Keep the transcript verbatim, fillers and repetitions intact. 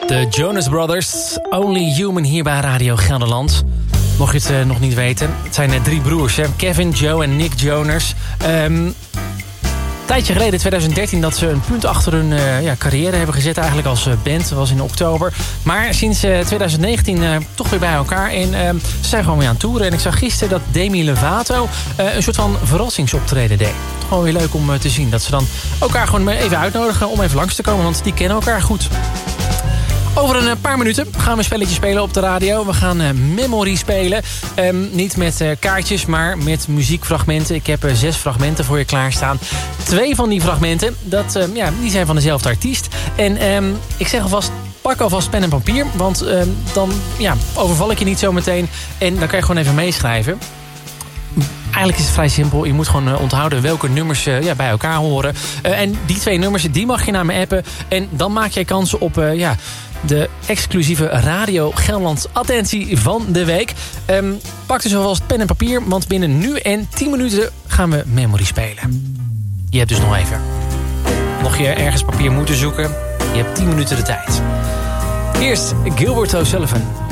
De Jonas Brothers, Only Human hier bij Radio Gelderland. Mocht je het uh, nog niet weten, het zijn uh, drie broers, hè? Kevin, Joe en Nick Jonas. Um, een tijdje geleden, twintig dertien, dat ze een punt achter hun uh, ja, carrière hebben gezet. Eigenlijk als uh, band, dat was in oktober. Maar sinds uh, twintig negentien uh, toch weer bij elkaar. En uh, ze zijn gewoon weer aan het toeren. En ik zag gisteren dat Demi Lovato uh, een soort van verrassingsoptreden deed. Gewoon weer leuk om uh, te zien. Dat ze dan elkaar gewoon even uitnodigen om even langs te komen. Want die kennen elkaar goed. Over een paar minuten gaan we een spelletje spelen op de radio. We gaan uh, Memory spelen. Um, niet met uh, kaartjes, maar met muziekfragmenten. Ik heb uh, zes fragmenten voor je klaarstaan. Twee van die fragmenten, dat, uh, ja, die zijn van dezelfde artiest. En um, ik zeg alvast, pak alvast pen en papier. Want um, dan ja, overval ik je niet zo meteen. En dan kan je gewoon even meeschrijven. Eigenlijk is het vrij simpel. Je moet gewoon uh, onthouden welke nummers uh, ja, bij elkaar horen. Uh, en die twee nummers, die mag je naar me appen. En dan maak jij kans op uh, ja, de exclusieve Radio Gelderland attentie van de week. Um, pak dus alvast pen en papier, want binnen nu en tien minuten gaan we Memory spelen. Je hebt dus nog even. Mocht je ergens papier moeten zoeken, je hebt tien minuten de tijd. Eerst Gilbert O'Sullivan.